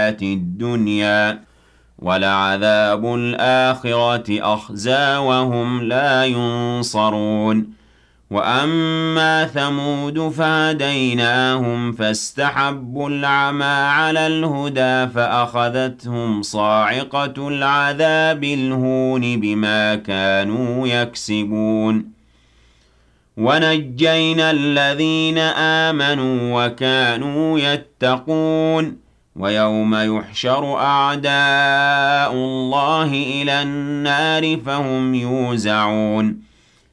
الْحَيَاةِ الدُّنْيَا وَلَعَذَابُ الْآخِرَةِ أَخْزَىٰ وَهُمْ لَا يُنصَرُونَ وَأَمَّا ثَمُودُ فَهَدَيْنَاهُمْ فَاسْتَحَبُّوا الْعَمَىٰ عَلَى الْهُدَىٰ فَأَخَذَتْهُمْ صَاعِقَةُ الْعَذَابِ الْهُونِ بِمَا كَانُوا يَكْسِبُونَ وَنَجَّيْنَا الَّذِينَ آمَنُوا وَكَانُوا يَتَّقُونَ وَيَوْمَ يُحْشَرُ أَعْدَاءُ اللَّهِ إِلَى النَّارِ فَهُمْ يُوزَعُونَ